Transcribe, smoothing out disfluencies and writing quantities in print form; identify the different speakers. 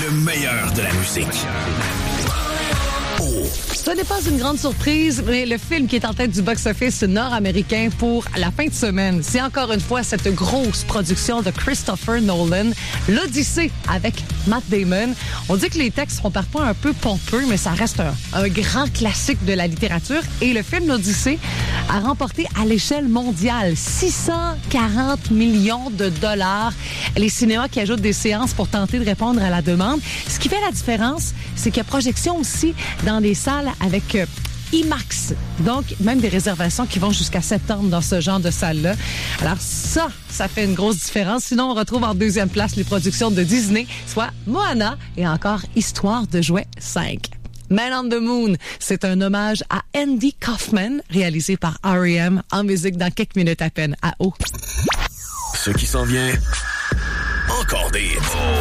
Speaker 1: Le meilleur de la musique.
Speaker 2: Ce n'est pas une grande surprise, mais le film qui est en tête du box-office nord-américain pour la fin de semaine, c'est encore une fois cette grosse production de Christopher Nolan, l'Odyssée avec Matt Damon. On dit que les textes sont parfois un peu pompeux, mais ça reste un grand classique de la littérature. Et le film l'Odyssée a remporté à l'échelle mondiale 640 millions de dollars. Les cinémas qui ajoutent des séances pour tenter de répondre à la demande. Ce qui fait la différence, c'est qu'il y a projection aussi dans des salles avec IMAX. Donc, même des réservations qui vont jusqu'à septembre dans ce genre de salle-là. Alors ça fait une grosse différence. Sinon, on retrouve en deuxième place les productions de Disney, soit Moana et encore Histoire de jouets 5. Man on the Moon, c'est un hommage à Andy Kaufman, réalisé par R.E.M. en musique dans quelques minutes à peine à eau.
Speaker 1: Ce qui s'en vient, encore des hits.